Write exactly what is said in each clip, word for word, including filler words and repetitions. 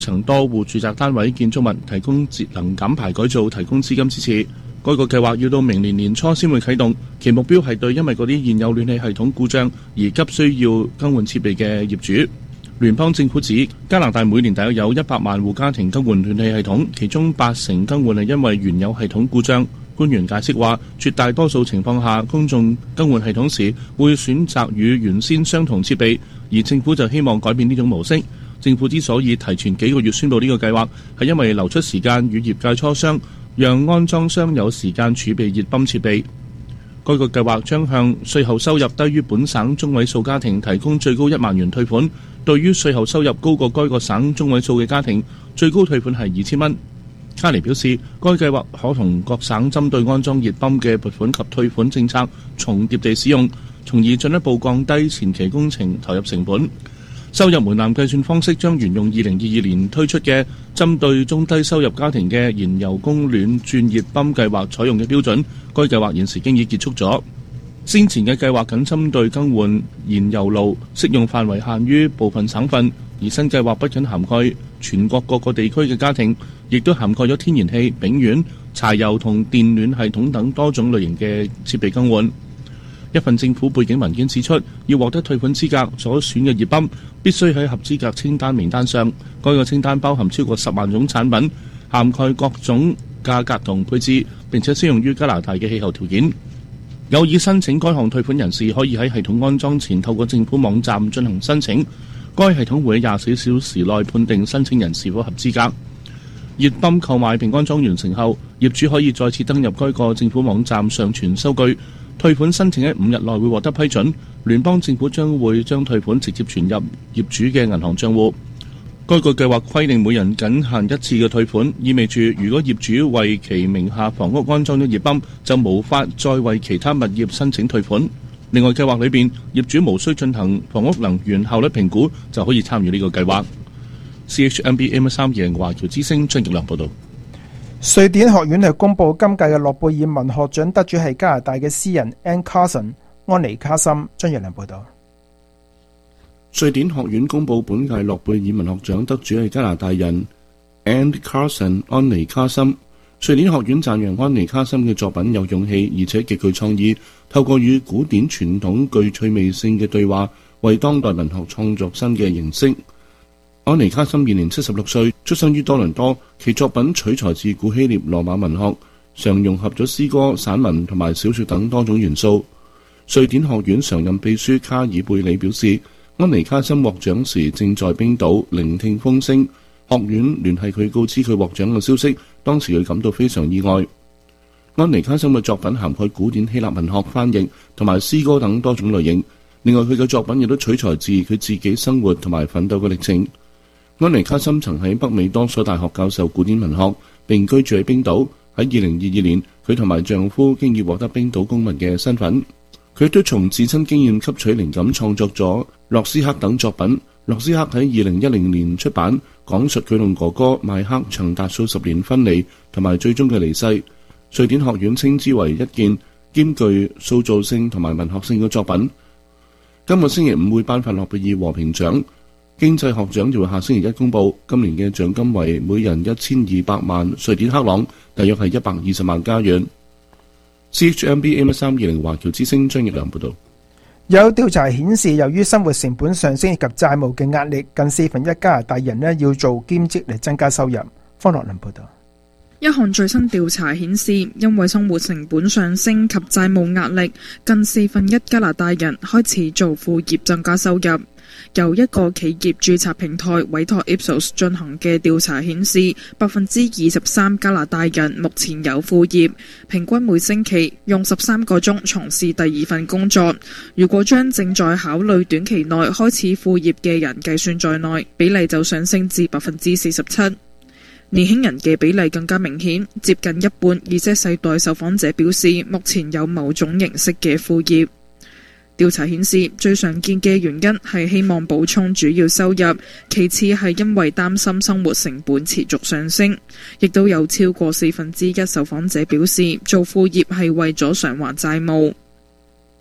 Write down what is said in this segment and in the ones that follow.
層多戶住宅單位建築物提供節能減排改造，提供資金支持。該個計劃要到明年年初先會啟動，其目標係對因為嗰啲現有暖氣系統故障而急需要更換設備嘅業主。聯邦政府指加拿大每年大約有一百萬戶家庭更換暖氣系統，其中八成更換係因為原有系統故障。官員解釋話，絕大多數情況下，公眾更換系統時會選擇與原先相同設備，而政府就希望改變呢種模式。政府之所以提前幾個月宣布呢個計劃，係因為留出時間與業界磋商，讓安裝商有時間儲備熱泵設備。該個計劃將向稅後收入低於本省中位數家庭提供最高一萬元退款，對於稅後收入高過該個省中位數嘅家庭，最高退款係二千蚊。卡尼表示，該計劃可同各省針對安裝熱泵嘅撥款及退款政策重疊地使用，從而進一步降低前期工程投入成本。收入門檻計算方式將沿用二零二二年推出嘅針對中低收入家庭嘅燃油供暖轉熱泵計劃採用嘅標準。該計劃現時經已結束咗。先前嘅計劃僅針對更換燃油爐，適用範圍限於部分省份，而新計劃不僅涵蓋全國各個地區嘅家庭，亦都涵蓋咗天然氣、丙烷、柴油同電暖系統等多種類型嘅設備更換。一份政府背景文件指出，要獲得退款資格，所選嘅熱泵必須喺合資格清單名單上。該個清單包含超過十萬種產品，涵蓋各種價格同配置，並且適用於加拿大嘅氣候條件。有意申請該項退款人士可以喺系統安裝前透過政府網站進行申請，該系統會喺廿四小時內判定申請人是否合資格。熱泵購買並安裝完成後，業主可以再次登入該個政府網站上傳收據。退款申請喺五日內會獲得批准，聯邦政府將會將退款直接存入業主嘅銀行帳戶。該個計劃規定每人僅限一次嘅退款，意味住如果業主為其名下房屋安裝咗熱泵，就無法再為其他物業申請退款。另外，計劃裏邊業主無需進行房屋能源效率評估，就可以參與呢個計劃。C H M B A M 三二零華僑之聲張奕良報道。 瑞典學院係公布今屆嘅諾貝爾文學獎得主係加拿大嘅詩人 Anne Carson 安妮卡森。張奕良報道。 瑞典學院公布本屆諾貝爾文學獎得主係加拿大人 Anne Carson 安妮卡森。瑞典學院讚揚安妮卡森嘅作品有勇氣，而且極具創意，透過與古典傳統具趣味性嘅對話，為當代文學創作新嘅形式。安妮卡森現年七十六歲，出生於多倫多。其作品取材自古希臘羅馬文學，常融合咗詩歌、散文同埋小說等多種元素。瑞典學院常任秘書卡爾貝里表示，安妮卡森獲獎時正在冰島聆聽風聲，學院聯繫佢告知佢獲獎嘅消息，當時佢感到非常意外。安妮卡森嘅作品涵蓋古典希臘文學翻譯同埋詩歌等多種類型，另外佢嘅作品亦都取材自佢自己生活同埋奮鬥嘅歷程。安妮卡森曾喺北美多所大學教授古典文學，並居住喺冰島。喺二零二二年，佢同埋丈夫經已獲得冰島公民嘅身份。佢都從自身經驗吸取靈感，創作咗《洛斯克》等作品。《洛斯克》喺二零一零年出版，講述佢同哥哥邁克長達數十年分離同埋最終嘅離世。瑞典學院稱之為一件兼具塑造性同埋文學性嘅作品。今個星期五會頒發諾貝爾和平獎。經濟學獎就會下星期一公布，今年嘅獎金為每人一千二百萬瑞典克朗，大約係一百二十萬加元。C H M B A 三二零華僑之聲張奕良報道。 有調查顯示，由於生活成本上升以及債務嘅壓力，近四分一加拿大人呢要做兼職嚟增加收入。方樂麟報道。 一項最新調查顯示，因為生活成本上升及債務壓力，近四分一加拿大人開始做副業增加收入。由一個企業註冊平台委託 Ipsos 進行嘅調查顯示，百分之二十三加拿大人目前有副業，平均每星期用十三個鐘從事第二份工作。如果將正在考慮短期內開始副業嘅人計算在內，比例就上升至百分之四十七。年輕人嘅比例更加明顯，接近一半，而且世代受訪者表示目前有某種形式嘅副業。調查顯示，最常見嘅原因係希望補充主要收入，其次係因為擔心生活成本持續上升。亦都有超過四分之一受訪者表示，做副業係為咗償還債務。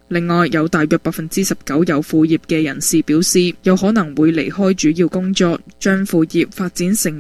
另外，有大約百分之十九有副業嘅人士表示，有可能會離開主要工作，將副業發展成